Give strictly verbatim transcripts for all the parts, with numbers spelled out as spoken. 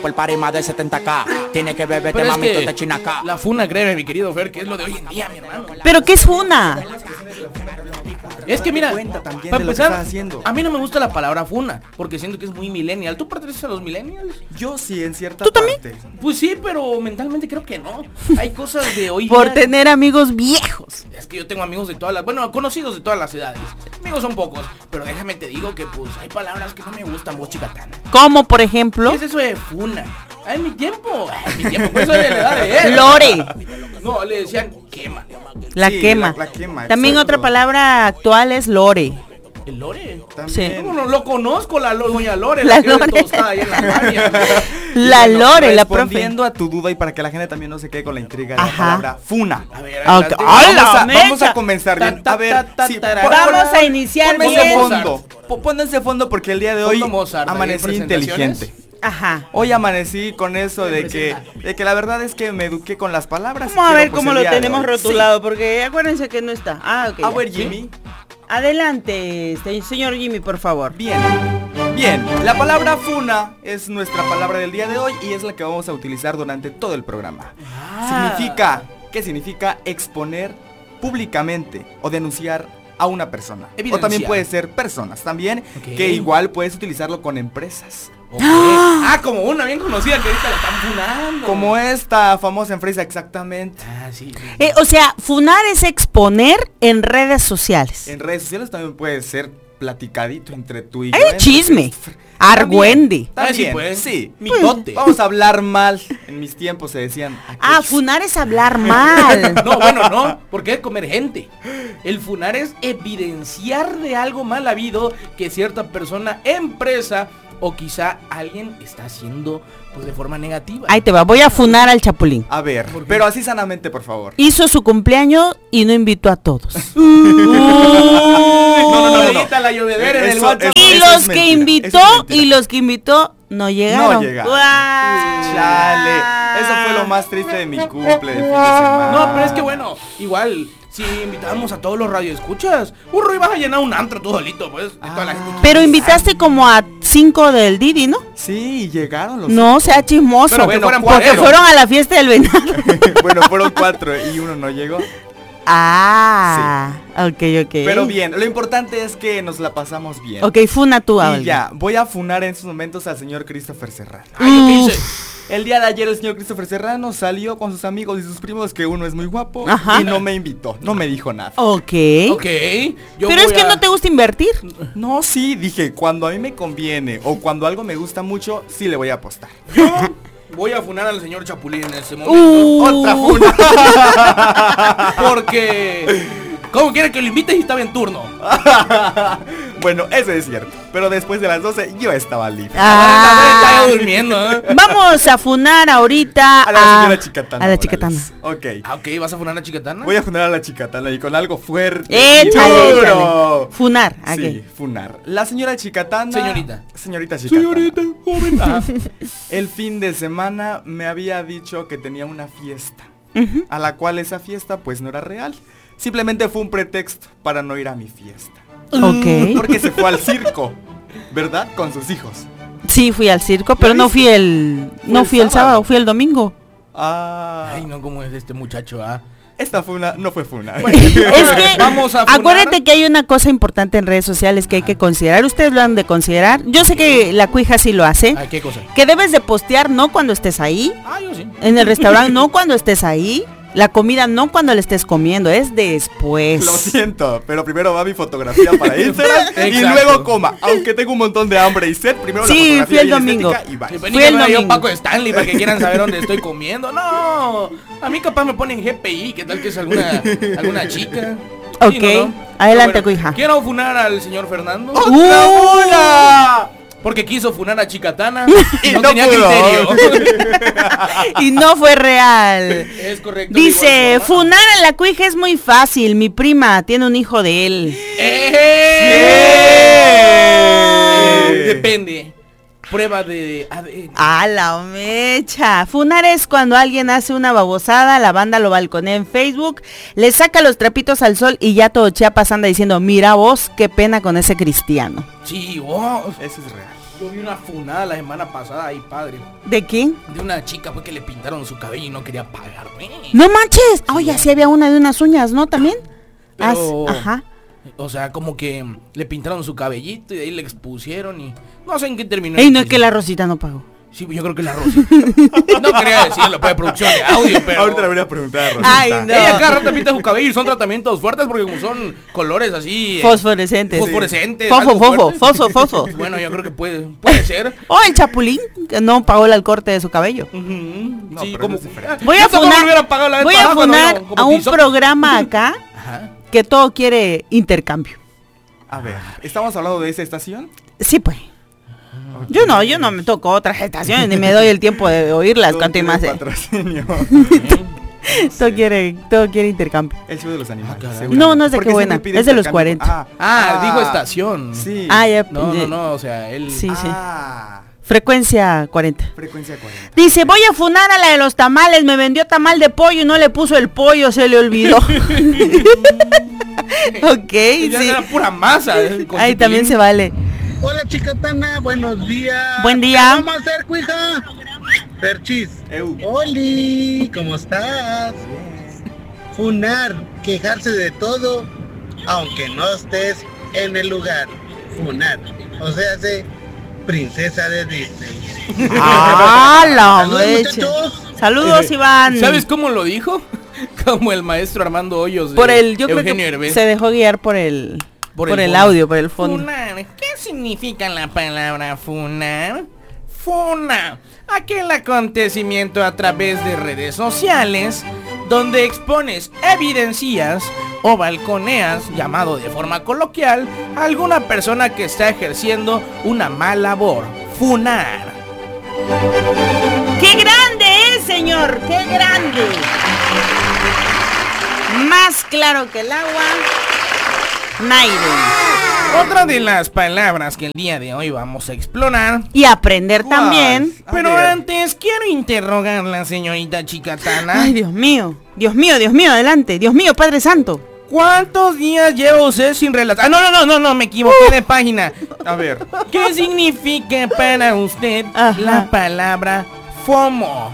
el party más de setenta ka. Tiene que beberte, Pero es mamito, que te chinaca. la funa, créeme, mi querido Fer, que es lo de hoy en día, mi hermano. ¿Pero qué es funa? Es que mira, cuenta también para de lo que empezar, estás haciendo. a mí no me gusta la palabra funa, porque siento que es muy millennial. ¿Tú perteneces a los millennials? Yo sí, en cierta ¿Tú también? parte. Pues sí, pero mentalmente creo que no. Hay cosas de hoy Por día- tener amigos viejos. Es que yo tengo amigos de todas las, bueno, conocidos de todas las edades. Amigos son pocos, pero déjame te digo que pues hay palabras que no me gustan, vos chicatana. Como por ejemplo, ¿Qué es eso de funa? Ah, en mi tiempo, ah, en mi tiempo, pues eso de la edad de él. Lore. No, le decían quema. La Sí, quema. la- la quema, También exacto. otra palabra actual es lore. ¿El Lore? También. ¿Cómo no lo conozco, la lo- doña Lore? La La, que es Lore. tostada ahí en la maña. La Bueno, Lore, la profe. respondiendo a tu duda y para que la gente también no se quede con la intriga de la Ajá. palabra funa. A ver, Ok. adelante. ¡Ay, la Vamos a, mecha! vamos a comenzar bien. Ta, A ver, ta, ta, sí, ta, pon- Vamos pon- a iniciar pónganse bien. fondo. Po- Pónganse fondo porque el día de hoy Fondo Mozart, ahí en amanecí presentaciones. inteligente. Ajá. Hoy amanecí con eso de que, de que la verdad es que me eduqué con las palabras. Vamos a pero, ver pues, cómo el lo día de tenemos hoy- rotulado, porque acuérdense que no está. Ah, ok. Sí. A ya. ver, Jimmy. Adelante, este, señor Jimmy, por favor. Bien, bien, la palabra funa es nuestra palabra del día de hoy y es la que vamos a utilizar durante todo el programa. Ah. Significa, ¿qué significa? Exponer públicamente o denunciar a una persona. O Evidenciar. también puede ser personas también, Ok. que igual puedes utilizarlo con empresas. Ok. Ah, como una bien conocida que ahorita la están funando. Como esta famosa empresa exactamente. Ah, sí. sí. Eh, o sea, funar es exponer en redes sociales. En redes sociales también puede ser platicadito entre tú y yo. Hay entre- chisme. Argüende. Ah, sí, También, pues. sí. Mitote. Vamos a hablar mal. En mis tiempos se decían. Ah, aquellos. funar es hablar mal. No, bueno, no, porque es comer gente. El funar es evidenciar de algo mal habido que cierta persona, empresa o quizá alguien está haciendo pues de forma negativa. Ahí te va, voy a funar al Chapulín. A ver, ¿Por qué? pero así sanamente, por favor. Hizo su cumpleaños y no invitó a todos. No, no, no, no. Ahorita la llovedera en el Eso- WhatsApp. eso- Y eso los es que mentira, invitó, eso es mentira. y los que invitó no llegaron. No llegaron. ¡Guau! Chale, eso fue lo más triste de mi cumple de fin de semana. No, pero es que bueno, igual, si invitamos a todos los radioescuchas, burro, ibas a llenar un antro tú solito, pues, de toda la gente. Pero invitaste como a cinco del Didi, ¿no? Sí, llegaron los. No, sea chismoso. Pero que bueno, fueran porque cuatro. fueron a la fiesta del venado. Bueno, fueron cuatro y uno no llegó. Ah, ok, ok. Pero bien, lo importante es que nos la pasamos bien. Ok, funa tú, Y Alvin. ya, voy a funar en estos momentos al señor Christopher Serrano. Ay, ¿yo qué hice? El día de ayer el señor Christopher Serrano salió con sus amigos y sus primos, que uno es muy guapo, Ajá. y no me invitó, no me dijo nada. Ok. Ok. yo Pero es voy que a- no te gusta invertir. No, sí, dije, cuando a mí me conviene o cuando algo me gusta mucho, sí le voy a apostar. Yo voy a funar al señor Chapulín en ese momento. Uh. Otra funa. Porque... ¿Cómo quiere que lo invites y estaba en turno? Bueno, eso es cierto, pero después de las doce yo estaba libre. Ah. Estaba durmiendo, ¿eh? Vamos a funar ahorita A la señora Chicatana. A la Morales. Chicatana. Ok. Ah, ok, ¿vas a funar a Chicatana? Voy a funar a la Chicatana y con algo fuerte. Échale, y duro. échale. Funar. ¿a Sí, qué? funar. La señora Chicatana. Señorita. Señorita Chicatana. Señorita, joven. Ah. El fin de semana me había dicho que tenía una fiesta, Ujú. a la cual esa fiesta pues no era real. Simplemente fue un pretexto para no ir a mi fiesta. Ok. Porque se fue al circo, ¿verdad? Con sus hijos. Sí, fui al circo, pero ¿Ya no viste? fui el... Fue No el fui el sábado. sábado, fui el domingo. Ah, Ay, no, ¿cómo es este muchacho, ah? esta fue una, no fue funa. Es que, Vamos a funar. acuérdate que hay una cosa importante en redes sociales que hay que considerar. Ustedes lo han de considerar. Yo sé que la cuija sí lo hace. Ay, ¿qué cosa? Que debes de postear no cuando estés ahí. Ah, yo sí. En el restaurante no cuando estés ahí. La comida no cuando la estés comiendo, es después. Lo siento, pero primero va mi fotografía para Instagram y Exacto. luego coma. Aunque tengo un montón de hambre y sed, primero Sí, la fui fotografía el y domingo. estética y bye. Sí, pues, Fui ni que el fuera yo domingo. Paco Stanley para que quieran saber dónde estoy comiendo. No, a mí capaz me ponen G P I, ¿qué tal que es alguna, alguna chica? Ok, Sí, ¿no? adelante, Pero cuija. Quiero funar al señor Fernando. ¡Otra ¡Uh! funa! Porque quiso funar a Chicatana Y y no, no tenía pudo. criterio. Y no fue real. Es correcto. de Dice, igual forma. funar a la cuija es muy fácil. Mi prima tiene un hijo de él. ¡Eh! ¡Eh! Depende. prueba de A D N. A la mecha. Funar es cuando alguien hace una babosada, la banda lo balconea en Facebook, le saca los trapitos al sol y ya todo Chiapas anda diciendo, mira vos, qué pena con ese cristiano. Sí, oh, Eso es real. yo vi una funada la semana pasada ahí, padre. ¿De quién? De una chica pues que le pintaron su cabello y no quería pagarme. No manches. Oye, sí había una de unas uñas, ¿no? También. Pero, As- ajá. o sea, como que le pintaron su cabellito y de ahí le expusieron y no sé en qué terminó. Ey, el no es que chisme. la Rosita no pagó. Sí, yo creo que la Rosy. No quería decirlo, pues, de producción de audio, pero... Ahorita le voy a preguntar a Rosita. Ay, no. Ella cada rato pinta su cabello y son tratamientos fuertes porque como son colores así... eh, Fosforescentes. Fosforescentes. Fofo, algo fofo, fuertes. fosfo, fosfo. Bueno, yo creo que puede, puede ser. O el Chapulín, que no pagó el corte de su cabello. Ujú, No, sí, pero como... eso es diferente. Voy a Yo tampoco funar, hubiera pagado la vez voy a pasada cuando funar vino como a un piso. programa acá Ajá. que todo quiere intercambio. A ver, ¿estamos hablando de esa estación? Sí, pues. Yo no, yo no me toco otras estaciones ni me doy el tiempo de oírlas, Todo cuanto y quiere más. eh. patrocinio. Todo quiere, todo quiere intercambio. El show de los animales. Ah, caray. seguramente. No, no es de Porque qué buena, siempre pide es de los intercambio. cuarenta. Ah, dijo estación. Sí. Ah, ya. No, ya. no, no, o sea, él... Sí, sí. Ah, Frecuencia cuarenta. frecuencia cuarenta. Dice, voy a funar a la de los tamales, me vendió tamal de pollo y no le puso el pollo, se le olvidó. Ok, Ya sí. era pura masa. eh, con Ahí también chipilín. se vale. Hola chicatana, buenos días. Buen día. ¿Qué vamos a hacer, cuija? Perchis. Eu. Oli, ¿cómo estás? Funar, quejarse de todo, aunque no estés en el lugar. Funar, o sea, se princesa de Disney. ¡Ah, la Saludos, mecha! muchachos. Saludos, Iván. ¿Sabes cómo lo dijo? Como el maestro Armando Hoyos de Por el, yo Eugenio creo que Derbez. se dejó guiar por el, Por por, el el, fondo. audio, por el fondo. Funar, ¿qué significa la palabra funar? Funa, aquel acontecimiento a través de redes sociales donde expones, evidencias o balconeas, llamado de forma coloquial, a alguna persona que está ejerciendo una mala labor. Funar. ¡Qué grande es, señor! ¡Qué grande! Más claro que el agua, Nairo. Otra de las palabras que el día de hoy vamos a explorar. Y aprender ¿Cuál? también. A Pero ver. antes quiero interrogar a la señorita Chicatana. Ay, Dios mío. Dios mío, Dios mío, adelante. Dios mío, Padre Santo. ¿Cuántos días lleva usted sin relatar? Ah, no, no, no, no, no, me equivoqué de página. A ver. ¿Qué significa para usted Ajá. la palabra FOMO?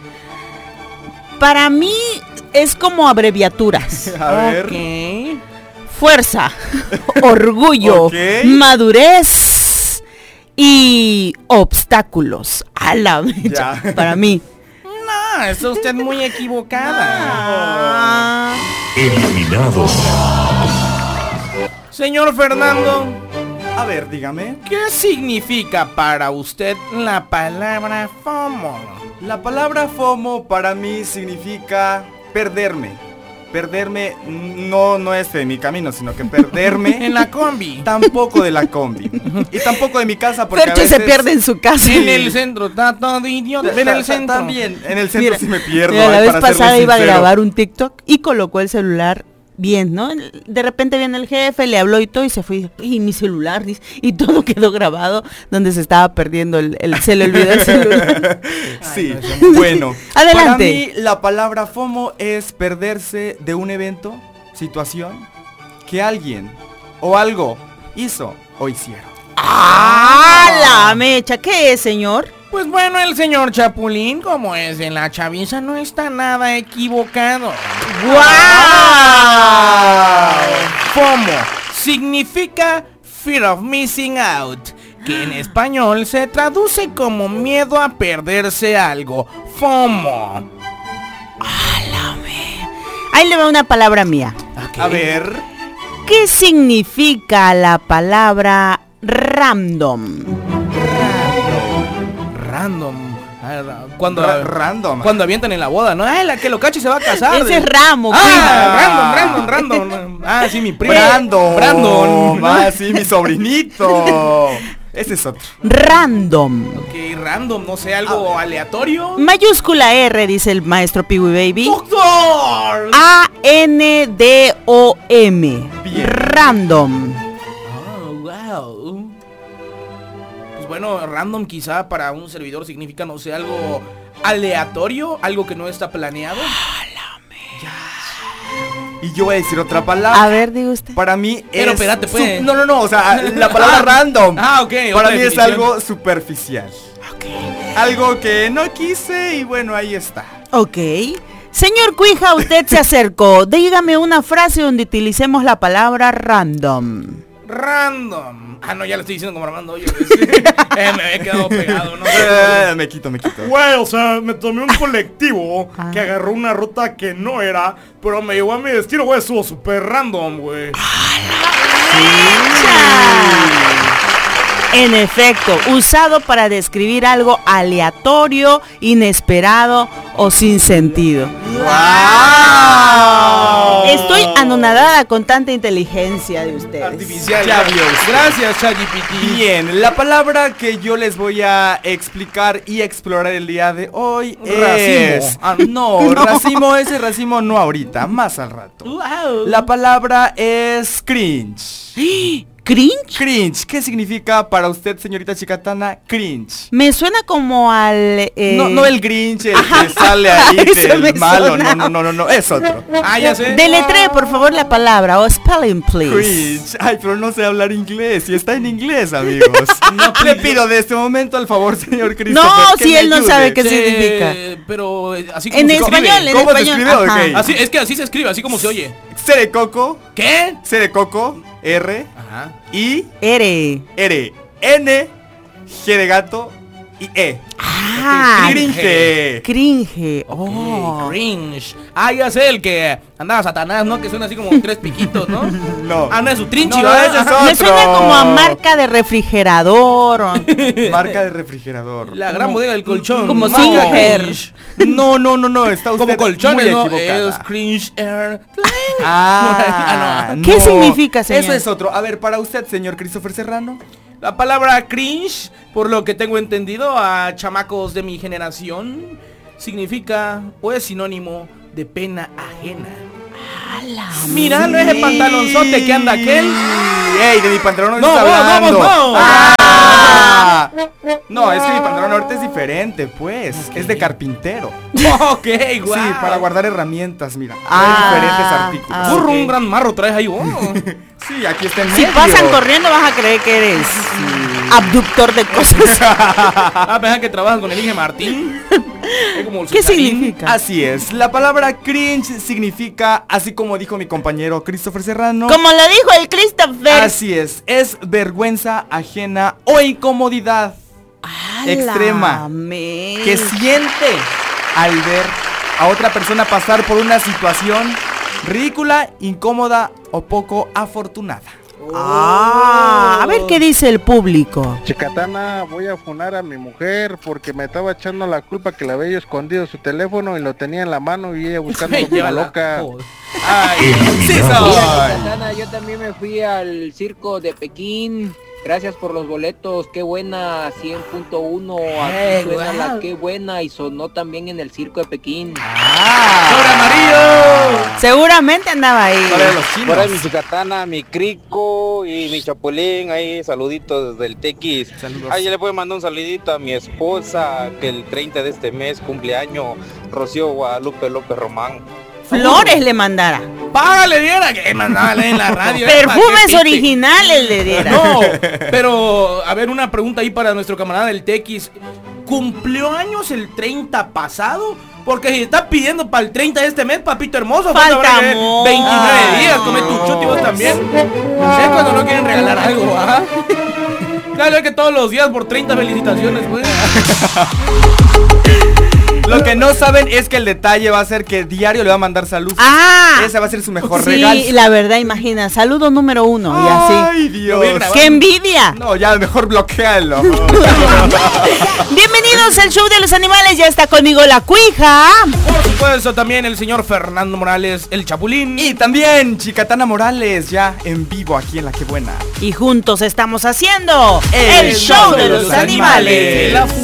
Para mí es como abreviaturas. A ver. Ok. Fuerza, orgullo, Ok. madurez y obstáculos. A la mecha. Ya. Para mí. No, está usted muy equivocada. Ah. Eliminado. Señor Fernando, A ver, dígame. ¿qué significa para usted la palabra FOMO? La palabra FOMO para mí significa perderme. Perderme no, no es de mi camino, sino que perderme En la combi. tampoco de la combi. Y tampoco de mi casa porque a Fercho veces... se pierde en su casa. En el centro, está todo idiota. En el centro. También, en el centro Mira, sí me pierdo. mira, la ay, vez para serles pasada iba a sincero. grabar un TikTok y colocó el celular bien, ¿no? De repente viene el jefe, le habló y todo y se fue y mi celular, dice, y todo quedó grabado donde se estaba perdiendo el, el se le olvidó el celular. Sí, bueno. Adelante. Para mí la palabra FOMO es perderse de un evento, situación, que alguien o algo hizo o hicieron. ¡Ah, la mecha! ¿Qué es, señor? Pues bueno, el señor Chapulín, como es de la chaviza, no está nada equivocado. ¡Guau! FOMO significa Fear of Missing Out, que en español se traduce como miedo a perderse algo. FOMO. Ahí le va una palabra mía. Ok. A ver, ¿Qué significa la palabra random? Random. Ah, Cuando, ra- random. cuando avientan en la boda, ¿no? ¡Ay, la que lo cache se va a casar! Ese es ramo, Ah, cuida. random, random, random. Ah, sí, mi primo. Brandon. Brandon. Ah, sí, mi sobrinito. Ese es otro. Random. Ok, random, no sé, algo aleatorio. Mayúscula R, dice el maestro Piwi Baby. ¡Doctor! A N D O M. Bien. Random. Oh, wow. Pues bueno, random quizá para un servidor significa, no sé, algo aleatorio, algo que no está planeado. Y yo voy a decir otra palabra. A ver, diga usted. Para mí Pero es... espérate, pues. su- No, no, no, o sea, la palabra Ah, random. ah, ok, Para otra mí es definición. algo superficial. Algo que no quise y bueno, ahí está. Ok. Señor Cuija, usted se acercó. Dígame una frase donde utilicemos la palabra random. Random. Ah, no, ya lo estoy diciendo como Armando Hoyos. eh, me había quedado pegado, ¿no? Eh, me quito, me quito. Güey, o sea, me tomé un colectivo Ah. que agarró una ruta que no era, pero me llevó a mi destino, güey, estuvo súper random, güey. En efecto, usado para describir algo aleatorio, inesperado o sin sentido. ¡Wow! Estoy anonadada con tanta inteligencia de ustedes. Artificial. Ya vio usted. Gracias, ChatGPT. Bien, la palabra que yo les voy a explicar y explorar el día de hoy es... Racimo. Ah, no, racimo, ese racimo no ahorita, más al rato. Wow. La palabra es cringe. ¿Cringe? Cringe, ¿qué significa para usted, señorita Chicatana? Cringe. Me suena como al... eh, No, no el Grinch, el Ajá. que sale ahí Eso me del malo, suena. no, no, no, no, no, es otro. Ah, ya sé. Deletree, por favor, la palabra o spelling, please. Cringe. Ay, pero no sé hablar inglés y está en inglés, amigos. No, Le pido de este momento al favor, señor Christopher. No, que si me él no ayude. sabe qué Sí, significa. Pero eh, así como En se español, escribe. en ¿Cómo se español. escribe? Ajá. Ok. Así, es que así se escribe, así como se oye. C de coco, ¿Qué? C de coco, R, Ajá. I, Ere. R, N, G de gato y E. Ah, Cringe. cringe. Ok, Oh. cringe. Ah, ya sé, el que andaba Satanás, ¿no? Que suena así como tres piquitos, ¿no? No. Ah, no es su trinchi, No, ¿verdad? ese es Ajá. Me otro. suena como a marca de refrigerador. o- Marca de refrigerador. La gran bodega del colchón. como Marca Singer. cringe. No, no, no, no, está usted Como colchones, muy ¿no? equivocada. Es cringe air. Ah, Ah, no. ¿Qué significa, señor? Eso es otro. A ver, para usted, señor Christopher Serrano. La palabra cringe, por lo que tengo entendido a chamacos de mi generación, significa o es sinónimo de pena ajena. Mira, no es el pantalonzote que anda aquel. Ey, de mi pantalón No, está vamos, hablando. vamos, no. Ah. No, es que mi pantalón ahorita es diferente, pues. Es de carpintero. Ok, guau. Sí, para guardar herramientas, mira. Ah, Hay diferentes artículos. ah, Burro, ok. un gran marro traes ahí, vos. Sí, aquí está en Si medio. pasan corriendo vas a creer que eres abductor de cosas. Ah, pensan que trabajan con el Inge Martín. Es como el ¿Qué sultanín. significa? Así es, la palabra cringe significa, así como dijo mi compañero Christopher Serrano. Como lo dijo el Christopher. Así es, es vergüenza ajena o incomodidad extrema Álame. que siente al ver a otra persona pasar por una situación ridícula, incómoda o poco afortunada. Ah, a ver qué dice el público. Chicatana, voy a funar a mi mujer porque me estaba echando la culpa que le había yo escondido su teléfono y lo tenía en la mano y ella buscándolo como Llévala. loca. Joder. Ay, sí Mira, soy. Chicatana, yo también me fui al circo de Pekín. Gracias por los boletos, qué buena, cien punto uno, aquí Eh, suena guau. la qué buena y sonó también en el circo de Pekín. ¡Sobre amarillo! Seguramente andaba ahí. A ver, los chinos. Por ahí mi Chicatana, mi Crico y mi Chapulín, ahí saluditos desde el Tequis. Saludos. Ahí le puedo mandar un saludito a mi esposa que el treinta de este mes cumpleaños, Rocío Guadalupe López Román. Flores le mandara. Págale, diera que mandale en la radio. Perfumes originales. originales le diera. No, pero a ver, una pregunta ahí para nuestro camarada del Tequis. ¿Cumplió años el treinta pasado? Porque si está pidiendo para el treinta de este mes, papito hermoso, Falta habrá que mucho. veintinueve días, come tu chuti vos también. Es cuando no quieren regalar algo, ¿ah? Claro, es que todos los días por treinta felicitaciones, pues. Lo que no saben es que el detalle va a ser que diario le va a mandar salud. Ah, Ese va a ser su mejor sí, regalo. la verdad, imagina, saludo número uno y así. Ay, Dios. ¡Qué envidia! No, ya mejor bloquealo. Bienvenidos al show de los animales, ya está conmigo la cuija. Por supuesto, también el señor Fernando Morales, el Chapulín. Y también Chicatana Morales, ya en vivo aquí en La Que Buena. Y juntos estamos haciendo el, show de los, animales. La